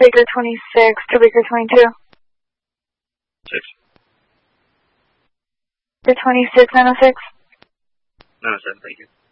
Baker 26 to Baker 22. 6. Baker 26, 906. 907, thank you.